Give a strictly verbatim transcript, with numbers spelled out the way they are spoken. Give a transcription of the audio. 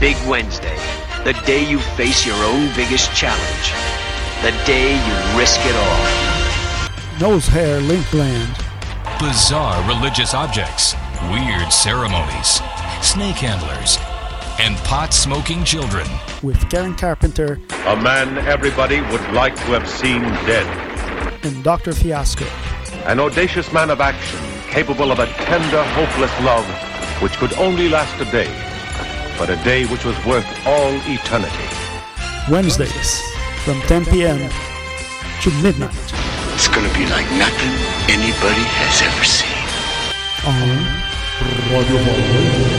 Big Wednesday, the day you face your own biggest challenge. The day you risk it all. Nose hair link blend. Bizarre religious objects, weird ceremonies, snake handlers, and pot-smoking children. With Karen Carpenter. A man everybody would like to have seen dead. And Doctor Fiasco. An audacious man of action, capable of a tender, hopeless love, which could only last a day, but a day which was worth all eternity. Wednesdays, from ten p.m. to midnight. It's gonna be like nothing anybody has ever seen. On Radio Hallway.